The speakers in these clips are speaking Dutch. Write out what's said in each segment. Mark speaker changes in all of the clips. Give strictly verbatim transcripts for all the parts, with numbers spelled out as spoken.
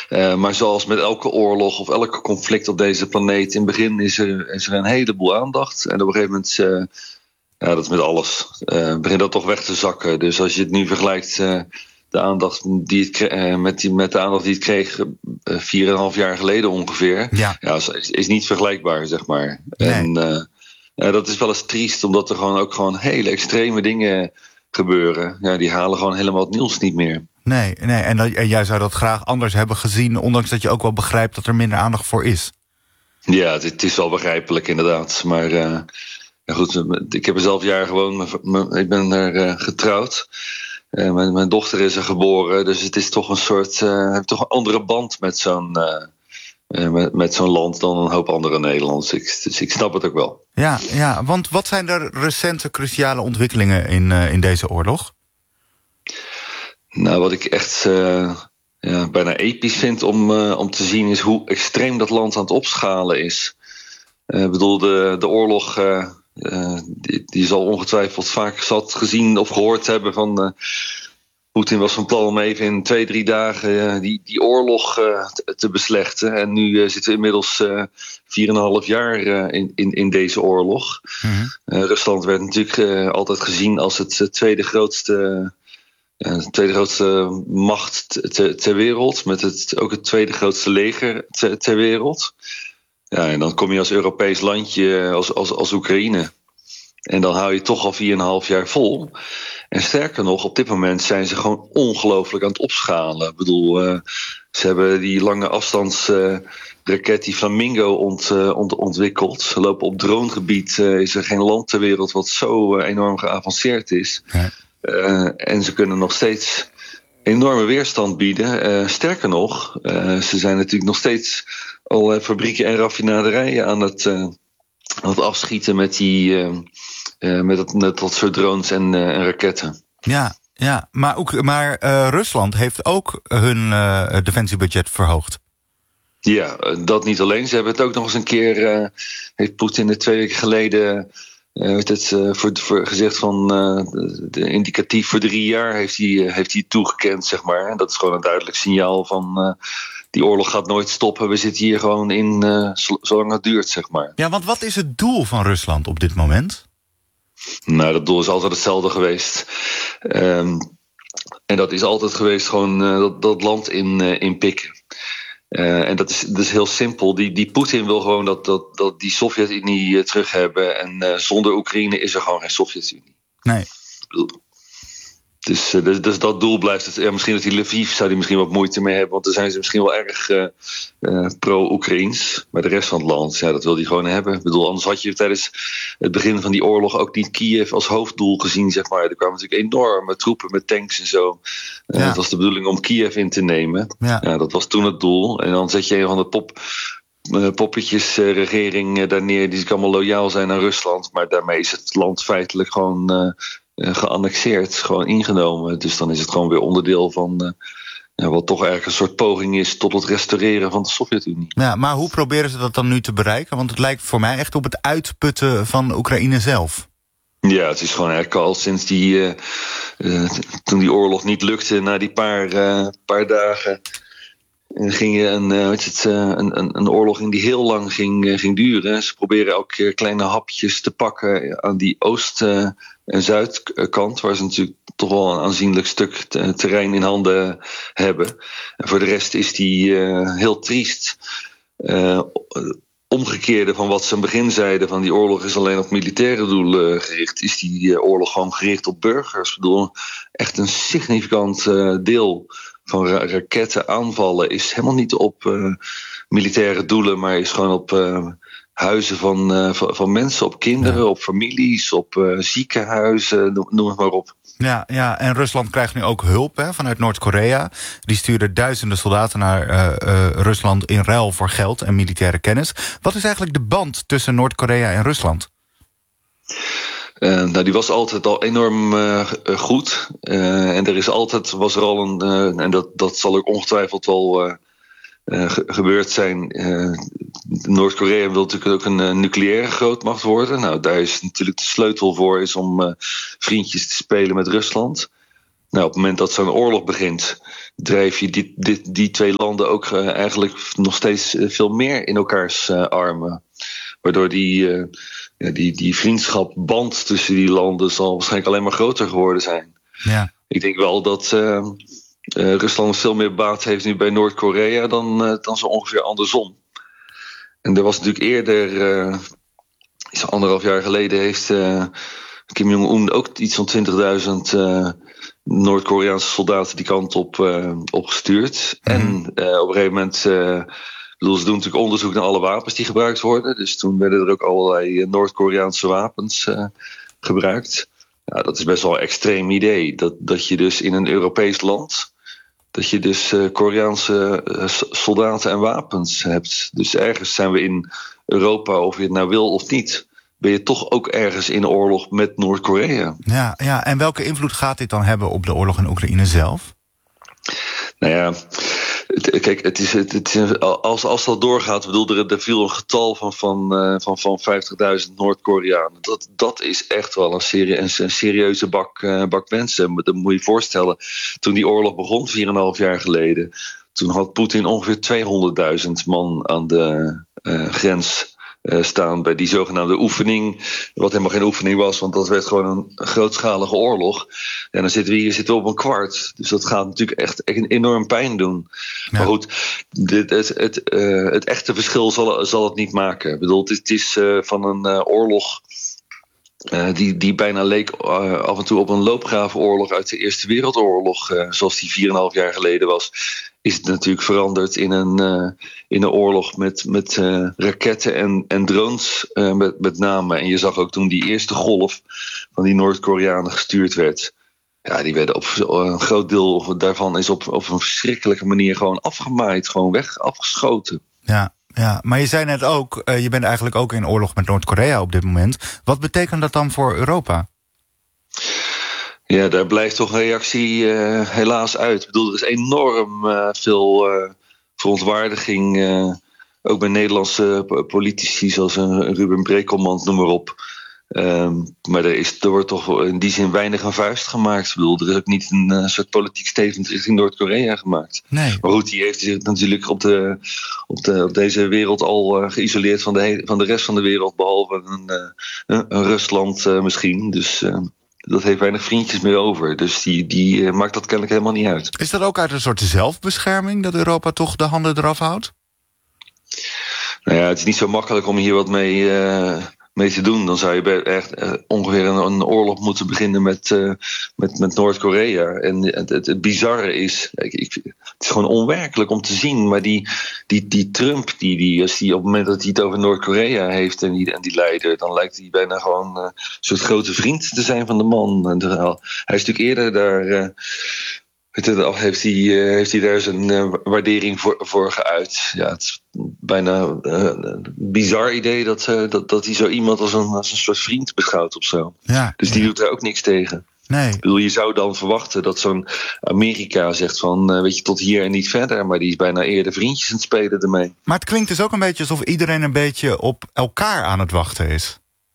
Speaker 1: Uh, maar zoals met elke oorlog of elke conflict op deze planeet, in het begin is er, is er een heleboel aandacht. En op een gegeven moment, uh, ja, dat is met alles, uh, begint dat toch weg te zakken. Dus als je het nu vergelijkt, uh, de aandacht die het kreeg, uh, met, die, met de aandacht die het kreeg vier en een half jaar geleden ongeveer,
Speaker 2: ja.
Speaker 1: Ja, is, is niet vergelijkbaar, zeg maar.
Speaker 2: Nee.
Speaker 1: En uh, uh, dat is wel eens triest, omdat er gewoon ook gewoon hele extreme dingen gebeuren. Ja, die halen gewoon helemaal het nieuws niet meer.
Speaker 2: Nee, nee. En, dat, en jij zou dat graag anders hebben gezien, ondanks dat je ook wel begrijpt dat er minder aandacht voor is.
Speaker 1: Ja, het, het is wel begrijpelijk inderdaad. Maar uh, ja, goed, ik heb er zelf jaren gewoon, ik ben er uh, getrouwd. Uh, mijn, mijn dochter is er geboren, dus het is toch een soort, uh, heb toch een andere band met zo'n, uh, uh, met, met zo'n land dan een hoop andere Nederlanders. Ik, dus ik snap het ook wel.
Speaker 2: Ja, ja, want wat zijn de recente cruciale ontwikkelingen in, uh, in deze oorlog?
Speaker 1: Nou, wat ik echt uh, ja, bijna episch vind om, uh, om te zien is hoe extreem dat land aan het opschalen is. Ik uh, bedoel, de, de oorlog, uh, uh, die, die zal ongetwijfeld vaak zat gezien of gehoord hebben van Uh, Poetin was van plan om even in twee, drie dagen uh, die, die oorlog uh, te, te beslechten. En nu uh, zitten we inmiddels uh, vier en een half jaar uh, in, in, in deze oorlog. Mm-hmm. Uh, Rusland werd natuurlijk uh, altijd gezien als het uh, tweede grootste Uh, de tweede grootste macht ter, ter wereld, met het, ook het tweede grootste leger ter, ter wereld. Ja, en dan kom je als Europees landje, als, als, als Oekraïne. En dan hou je toch al vier en een half jaar vol. En sterker nog, op dit moment zijn ze gewoon ongelooflijk aan het opschalen. Ik bedoel, uh, ze hebben die lange afstandsraket, uh, die Flamingo, ont, uh, ont, ontwikkeld. Ze lopen op dronegebied, uh, is er geen land ter wereld wat zo uh, enorm geavanceerd is. Ja. Uh, en ze kunnen nog steeds enorme weerstand bieden. Uh, sterker nog, uh, ze zijn natuurlijk nog steeds al uh, fabrieken en raffinaderijen aan het, uh, aan het afschieten met, die, uh, uh, met, dat, met dat soort drones en, uh, en raketten.
Speaker 2: Ja, ja, maar, ook, maar uh, Rusland heeft ook hun uh, defensiebudget verhoogd.
Speaker 1: Ja, dat niet alleen. Ze hebben het ook nog eens een keer, uh, heeft Poetin het twee weken geleden Uh, het, uh, voor, voor gezegd van uh, de, de indicatief voor drie jaar heeft hij, uh, heeft hij toegekend, zeg maar. En dat is gewoon een duidelijk signaal van uh, die oorlog gaat nooit stoppen. We zitten hier gewoon in uh, zolang het duurt, zeg maar.
Speaker 2: Ja, want wat is het doel van Rusland op dit moment?
Speaker 1: Nou, dat doel is altijd hetzelfde geweest. Um, en dat is altijd geweest gewoon uh, dat, dat land in, uh, inpikken. Uh, en dat is, dat is heel simpel. Die, die Poetin wil gewoon dat, dat, dat die Sovjet-Unie uh, terug hebben. En uh, zonder Oekraïne is er gewoon geen Sovjet-Unie.
Speaker 2: Nee.
Speaker 1: Dus, uh, dus, dus dat doel blijft het. Ja, misschien dat die Lviv zou die misschien wat moeite mee hebben. Want dan zijn ze misschien wel erg uh, uh, pro-Oekraïens. Maar de rest van het land, ja, dat wil hij gewoon hebben. Ik bedoel, anders had je tijdens het begin van die oorlog ook niet Kiev als hoofddoel gezien, zeg maar. Er kwamen natuurlijk enorme troepen met tanks en zo. Uh, ja. Het was de bedoeling om Kiev in te nemen. Ja. Ja, dat was toen het doel. En dan zet je een van de pop, uh, poppetjesregering uh, daar neer die allemaal loyaal zijn aan Rusland. Maar daarmee is het land feitelijk gewoon Uh, geannexeerd, gewoon ingenomen. Dus dan is het gewoon weer onderdeel van uh, ja, wat toch eigenlijk een soort poging is tot het restaureren van de Sovjet-Unie.
Speaker 2: Ja, maar hoe proberen ze dat dan nu te bereiken? Want het lijkt voor mij echt op het uitputten van Oekraïne zelf.
Speaker 1: Ja, het is gewoon eigenlijk al sinds die uh, uh, toen die oorlog niet lukte, na die paar, uh, paar dagen En ging je een, uh, weet je het, uh, een, een, een oorlog in die heel lang ging, uh, ging duren. Ze proberen elke keer kleine hapjes te pakken aan die oost- uh, en zuidkant, waar ze natuurlijk toch wel een aanzienlijk stuk te, terrein in handen hebben. En voor de rest is die uh, heel triest. Uh, omgekeerde van wat ze aan het begin zeiden, van die oorlog is alleen op militaire doelen gericht, is die uh, oorlog gewoon gericht op burgers. Ik bedoel, echt een significant uh, deel van ra- raketten aanvallen is helemaal niet op uh, militaire doelen, maar is gewoon op uh, huizen van, uh, van, van mensen, op kinderen, ja. op families, op uh, ziekenhuizen, noem, noem het maar op.
Speaker 2: Ja, ja, en Rusland krijgt nu ook hulp hè, vanuit Noord-Korea. Die stuurde duizenden soldaten naar uh, uh, Rusland in ruil voor geld en militaire kennis. Wat is eigenlijk de band tussen Noord-Korea en Rusland?
Speaker 1: Uh, nou, die was altijd al enorm uh, goed. Uh, en er is altijd, was er al een, uh, en dat, dat zal ook ongetwijfeld wel uh, uh, ge- gebeurd zijn. Uh, Noord-Korea wil natuurlijk ook een uh, nucleaire grootmacht worden. Nou, daar is natuurlijk de sleutel voor, is om uh, vriendjes te spelen met Rusland. Nou, op het moment dat zo'n oorlog begint, drijf je die, die, die twee landen ook uh, eigenlijk nog steeds uh, veel meer in elkaars uh, armen. Waardoor die, uh, ja, die, die vriendschapband tussen die landen zal waarschijnlijk alleen maar groter geworden zijn.
Speaker 2: Ja. Ik
Speaker 1: denk wel dat uh, uh, Rusland veel meer baat heeft nu bij Noord-Korea dan, uh, dan zo ongeveer andersom. En er was natuurlijk eerder, uh, iets anderhalf jaar geleden, heeft uh, Kim Jong-un ook iets van twintigduizend uh, Noord-Koreaanse soldaten die kant op uh, opgestuurd. Mm. En uh, op een gegeven moment, uh, bedoel, ze doen natuurlijk onderzoek naar alle wapens die gebruikt worden. Dus toen werden er ook allerlei Noord-Koreaanse wapens uh, gebruikt. Ja, dat is best wel een extreem idee. Dat, dat je dus in een Europees land, dat je dus uh, Koreaanse uh, soldaten en wapens hebt. Dus ergens zijn we in Europa, of je het nou wil of niet, ben je toch ook ergens in oorlog met Noord-Korea.
Speaker 2: Ja, ja, en welke invloed gaat dit dan hebben op de oorlog in Oekraïne zelf?
Speaker 1: Nou ja, het, kijk, het is, het, het is, als, als dat doorgaat, bedoel, er, er viel een getal van, van, uh, van, van vijftigduizend Noord-Koreanen. Dat, dat is echt wel een, serie, een, een serieuze bak, uh, bak mensen. Dat moet je je voorstellen. Toen die oorlog begon, vier en een half jaar geleden, toen had Poetin ongeveer tweehonderdduizend man aan de uh, grens Uh, staan bij die zogenaamde oefening, wat helemaal geen oefening was, want dat werd gewoon een grootschalige oorlog. En dan zitten we hier zitten we op een kwart. Dus dat gaat natuurlijk echt, echt enorm pijn doen. Ja. Maar goed, dit, het, het, uh, het echte verschil zal, zal het niet maken. Ik bedoel, het is, het is uh, van een uh, oorlog Uh, die, die bijna leek uh, af en toe op een loopgravenoorlog uit de Eerste Wereldoorlog, uh, zoals die vier en een half jaar geleden was, is het natuurlijk veranderd in een, uh, in een oorlog met, met uh, raketten en, en drones uh, met, met name. En je zag ook toen die eerste golf van die Noord-Koreanen gestuurd werd. Ja, die werden op een groot deel daarvan is op, op een verschrikkelijke manier gewoon afgemaaid, gewoon weg, afgeschoten.
Speaker 2: Ja. Ja, maar je zei net ook, uh, je bent eigenlijk ook in oorlog met Noord-Korea op dit moment. Wat betekent dat dan voor Europa?
Speaker 1: Ja, daar blijft toch een reactie uh, helaas uit. Ik bedoel, er is enorm uh, veel uh, verontwaardiging, uh, ook bij Nederlandse politici zoals uh, Ruben Brekelmans, noem maar op. Um, maar er, is, er wordt toch in die zin weinig aan vuist gemaakt. Ik bedoel, er is ook niet een uh, soort politiek statement richting Noord-Korea gemaakt.
Speaker 2: Nee.
Speaker 1: Maar goed, die heeft zich natuurlijk op, de, op, de, op deze wereld al uh, geïsoleerd van de, he- van de rest van de wereld, behalve een, uh, een Rusland uh, misschien. Dus uh, dat heeft weinig vriendjes meer over. Dus die, die uh, maakt dat kennelijk helemaal niet uit.
Speaker 2: Is dat ook uit een soort zelfbescherming dat Europa toch de handen eraf houdt?
Speaker 1: Nou ja, het is niet zo makkelijk om hier wat mee Uh, mee te doen. Dan zou je echt uh, ongeveer een, een oorlog moeten beginnen met, uh, met, met Noord-Korea. En het, het, het bizarre is, ik, ik, het is gewoon onwerkelijk om te zien, maar die, die, die Trump, die, die, als die op het moment dat hij het over Noord-Korea heeft en die, en die leider, dan lijkt hij bijna gewoon uh, een soort grote vriend te zijn van de man. En de, hij is natuurlijk eerder daar Uh, Heeft hij, heeft hij daar zijn uh, waardering voor, voor geuit. Ja, het is bijna uh, een bizar idee dat, uh, dat, dat hij zo iemand als een, als een soort vriend beschouwt of zo.
Speaker 2: Ja,
Speaker 1: dus die
Speaker 2: ja.
Speaker 1: doet daar ook niks tegen.
Speaker 2: Nee.
Speaker 1: Ik bedoel, je zou dan verwachten dat zo'n Amerika zegt van, uh, weet je, tot hier en niet verder. Maar die is bijna eerder vriendjes aan het spelen ermee.
Speaker 2: Maar het klinkt dus ook een beetje alsof iedereen een beetje op elkaar aan het wachten is.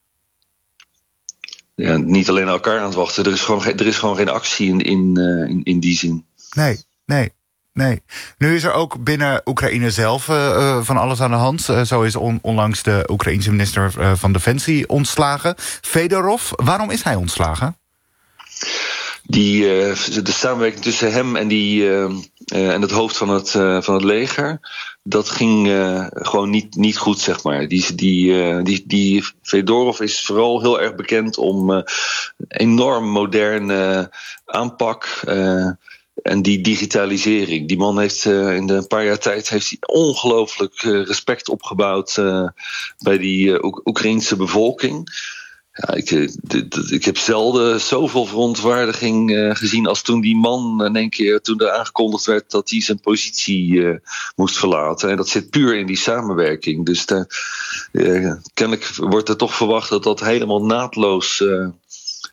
Speaker 1: Ja, niet alleen elkaar aan het wachten. Er is gewoon, er is gewoon geen actie in, in, uh, in, in die zin.
Speaker 2: Nee, nee, nee. Nu is er ook binnen Oekraïne zelf uh, van alles aan de hand. Uh, zo is on, onlangs de Oekraïense minister uh, van Defensie ontslagen. Fedorov, waarom is hij ontslagen?
Speaker 1: Die, uh, de samenwerking tussen hem en, die, uh, uh, en het hoofd van het, uh, van het leger, dat ging uh, gewoon niet, niet goed, zeg maar. Die, die, uh, die, die Fedorov is vooral heel erg bekend om uh, enorm moderne aanpak Uh, En die digitalisering. Die man heeft uh, in de een paar jaar tijd heeft hij ongelooflijk uh, respect opgebouwd uh, bij die uh, Oek- Oekraïnse bevolking. Ja, ik, d- d- ik heb zelden zoveel verontwaardiging uh, gezien als toen die man in één keer, toen er aangekondigd werd dat hij zijn positie uh, moest verlaten. En dat zit puur in die samenwerking. Dus daar, uh, kennelijk wordt er toch verwacht dat dat helemaal naadloos Uh,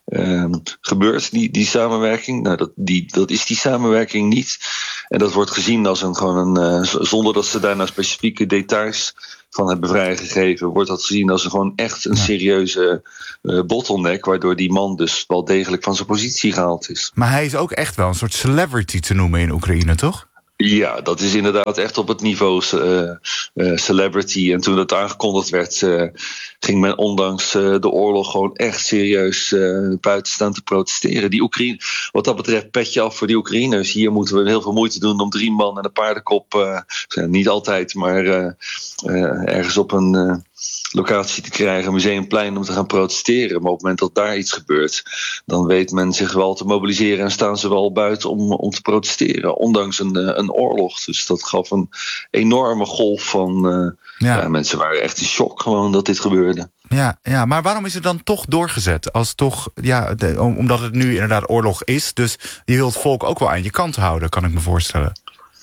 Speaker 1: uh, gebeurt, die, die samenwerking. Nou, dat, die, dat is die samenwerking niet. En dat wordt gezien als een gewoon een, uh, zonder dat ze daar nou specifieke details van hebben vrijgegeven, wordt dat gezien als een gewoon echt een serieuze uh, bottleneck, waardoor die man dus wel degelijk van zijn positie gehaald is.
Speaker 2: Maar hij is ook echt wel een soort celebrity te noemen in Oekraïne, toch?
Speaker 1: Ja, dat is inderdaad echt op het niveau uh, uh, celebrity. En toen dat aangekondigd werd, uh, ging men ondanks uh, de oorlog gewoon echt serieus uh, buiten staan te protesteren. Die Oekraïne, wat dat betreft, petje af voor die Oekraïners. Hier moeten we heel veel moeite doen om drie man en een paardenkop, uh, niet altijd, maar uh, uh, ergens op een Uh, locatie te krijgen, Museumplein, om te gaan protesteren. Maar op het moment dat daar iets gebeurt, dan weet men zich wel te mobiliseren en staan ze wel buiten om, om te protesteren, ondanks een, een oorlog. Dus dat gaf een enorme golf van uh, ja. Ja, mensen waren echt in shock gewoon dat dit gebeurde.
Speaker 2: Ja, ja, maar waarom is het dan toch doorgezet? Als toch, ja, de, omdat het nu inderdaad oorlog is, dus je wilt het volk ook wel aan je kant houden, kan ik me voorstellen.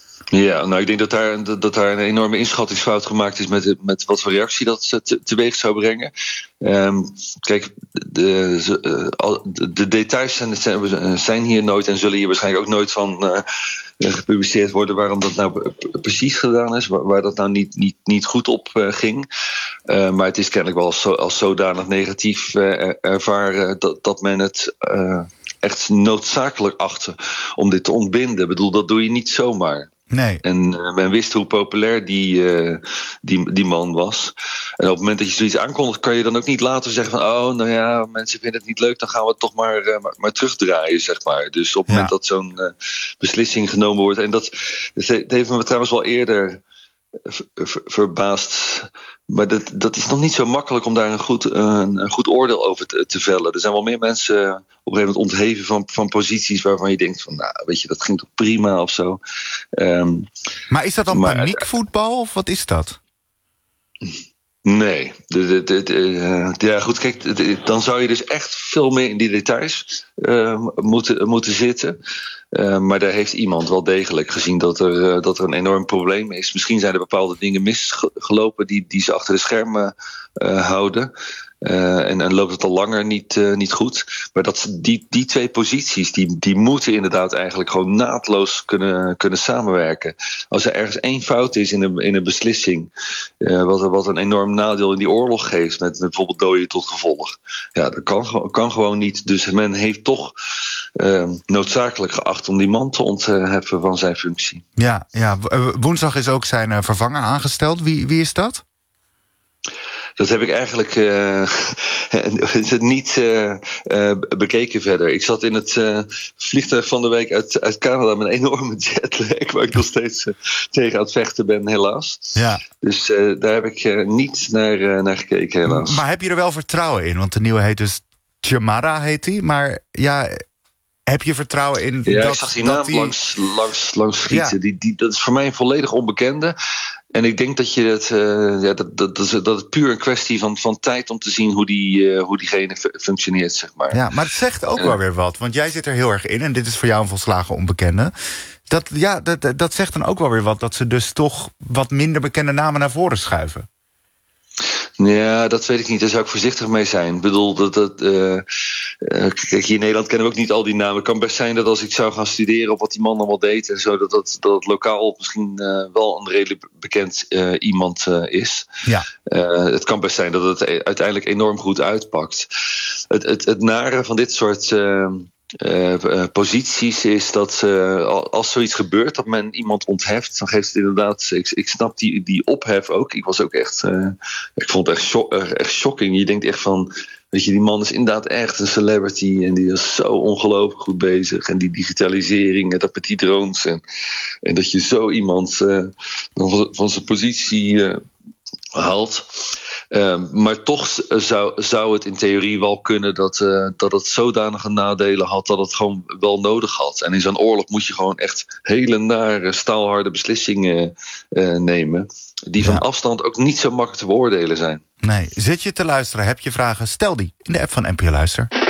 Speaker 1: Ja, nou ik denk dat daar, dat daar een enorme inschattingsfout gemaakt is met, met wat voor reactie dat te, teweeg zou brengen. Um, kijk, de, de, de details zijn, zijn hier nooit en zullen hier waarschijnlijk ook nooit van uh, gepubliceerd worden waarom dat nou precies gedaan is, waar, waar dat nou niet, niet, niet goed op uh, ging. Uh, maar het is kennelijk wel als, als zodanig negatief uh, ervaren dat, dat men het Uh, echt noodzakelijk achtte om dit te ontbinden. Ik bedoel, dat doe je niet zomaar.
Speaker 2: Nee.
Speaker 1: En uh, men wist hoe populair die, uh, die, die man was. En op het moment dat je zoiets aankondigt, kan je dan ook niet later zeggen van oh, nou ja, mensen vinden het niet leuk, dan gaan we het toch maar, uh, maar, maar terugdraaien, zeg maar. Dus op het ja. moment dat zo'n uh, beslissing genomen wordt. En dat, dat heeft me trouwens wel eerder ver, verbaasd. Maar dat, dat is nog niet zo makkelijk om daar een goed, een, een goed oordeel over te, te vellen. Er zijn wel meer mensen op een gegeven moment ontheven van, van posities waarvan je denkt van, nou, weet je, dat ging toch prima of zo. Um,
Speaker 2: maar is dat dan maar, paniekvoetbal of wat is dat?
Speaker 1: Nee. De, de, de, de, uh, ja, goed, kijk, de, de, dan zou je dus echt veel meer in die details uh, moeten, moeten zitten. Uh, maar daar heeft iemand wel degelijk gezien dat er, uh, dat er een enorm probleem is. Misschien zijn er bepaalde dingen misgelopen die, die ze achter de schermen uh, houden. Uh, en, en loopt het al langer niet, uh, niet goed. Maar dat die, die twee posities, die, die moeten inderdaad eigenlijk gewoon naadloos kunnen, kunnen samenwerken. Als er ergens één fout is in een, in een beslissing, uh, wat, wat een enorm nadeel in die oorlog geeft, met, met bijvoorbeeld doden tot gevolg. Ja, dat kan, kan gewoon niet. Dus men heeft toch uh, noodzakelijk geacht om die man te ontheffen van zijn functie.
Speaker 2: Ja, ja, woensdag is ook zijn uh, vervanger aangesteld. Wie, wie is dat?
Speaker 1: Dat heb ik eigenlijk uh, niet uh, uh, bekeken verder. Ik zat in het uh, vliegtuig van de week uit, uit Canada met een enorme jetlag, waar ik nog steeds uh, tegen aan het vechten ben, helaas.
Speaker 2: Ja.
Speaker 1: Dus uh, daar heb ik uh, niet naar, uh, naar gekeken, helaas.
Speaker 2: Maar heb je er wel vertrouwen in? Want de nieuwe heet dus Chamara, heet hij. Maar ja, heb je vertrouwen in
Speaker 1: ja,
Speaker 2: dat...
Speaker 1: ik zag die naam
Speaker 2: die...
Speaker 1: langs, langs, langs schieten.
Speaker 2: Ja.
Speaker 1: Die, die, dat is voor mij een volledig onbekende. En ik denk dat, je het, uh, ja, dat, dat, dat, dat het puur een kwestie van, van tijd om te zien hoe, die, uh, hoe diegene functioneert, zeg maar.
Speaker 2: Ja, maar het zegt ook uh, wel weer wat. Want jij zit er heel erg in en dit is voor jou een volslagen onbekende. Dat, ja, dat, dat zegt dan ook wel weer wat, dat ze dus toch wat minder bekende namen naar voren schuiven.
Speaker 1: Ja, dat weet ik niet. Daar zou ik voorzichtig mee zijn. Ik bedoel, dat, dat, uh, kijk, hier in Nederland kennen we ook niet al die namen. Het kan best zijn dat als ik zou gaan studeren op wat die man allemaal deed en zo, dat, dat, dat het lokaal misschien uh, wel een redelijk bekend uh, iemand uh, is.
Speaker 2: Ja.
Speaker 1: Uh, het kan best zijn dat het uiteindelijk enorm goed uitpakt. Het, het, het nare van dit soort Uh, Uh, uh, posities is dat uh, als zoiets gebeurt, dat men iemand ontheft, dan geeft het inderdaad, ik, ik snap die, die ophef ook. Ik was ook echt, uh, ik vond het echt, shock, echt shocking. Je denkt echt van, weet je, die man is inderdaad echt een celebrity en die is zo ongelooflijk goed bezig. En die digitalisering en dat met die drones en, en dat je zo iemand uh, van, van zijn positie uh, haalt. Uh, maar toch zou, zou het in theorie wel kunnen dat, uh, dat het zodanige nadelen had dat het gewoon wel nodig had. En in zo'n oorlog moet je gewoon echt hele nare, staalharde beslissingen uh, nemen, die van ja. afstand ook niet zo makkelijk te beoordelen zijn.
Speaker 2: Nee, zit je te luisteren, heb je vragen, stel die in de app van N P O Luister.